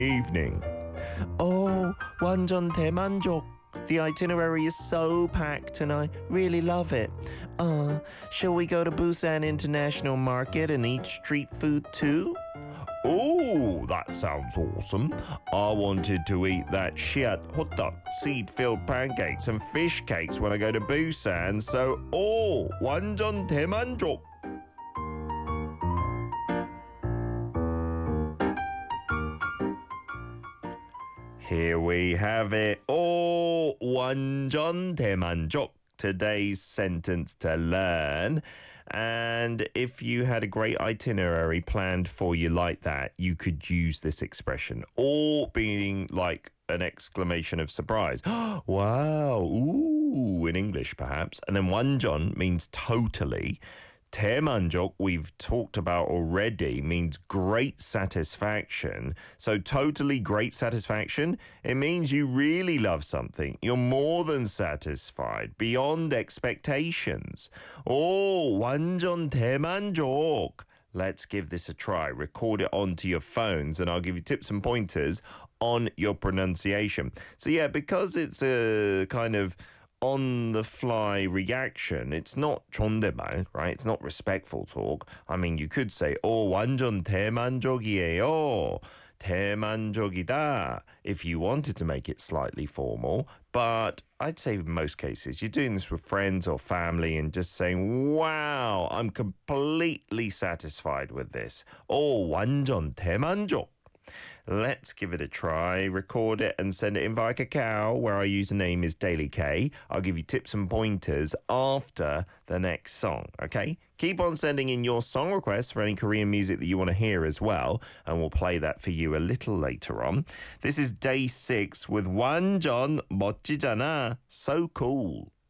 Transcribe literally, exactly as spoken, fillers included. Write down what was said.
evening. Oh, 완전 대만족. The itinerary is so packed and I really love it. Uh, shall we go to Busan International Market and eat street food too? Oh, that sounds awesome. I wanted to eat that shit hotdog, seed-filled pancakes and fish cakes when I go to Busan, so oh, 완전 대만족. Here we have it. Oh, 완전 대만족. Today's sentence to learn. And if you had a great itinerary planned for you like that, you could use this expression. Or being like an exclamation of surprise. Wow. Ooh, in English perhaps. And then 완전 means totally. 대만족, we've talked about already, means great satisfaction. So totally great satisfaction, it means you really love something. You're more than satisfied, beyond expectations. Oh, 완전 대만족. Let's give this a try. Record it onto your phones and I'll give you tips and pointers on your pronunciation. So yeah, because it's a kind of on-the-fly reaction. It's not 존댓말, right? It's not respectful talk. I mean, you could say, 오, 완전 대만족이에요. 대만족이다, if you wanted to make it slightly formal. But I'd say in most cases, you're doing this with friends or family and just saying, wow, I'm completely satisfied with this. 오, 완전 대만족. Let's give it a try. Record it and send it in via Kakao, where our username is Daily K. I'll give you tips and pointers after the next song, okay? Keep on sending in your song requests for any Korean music that you want to hear as well, and we'll play that for you a little later on. This is day six with 완전 멋지잖아. So cool.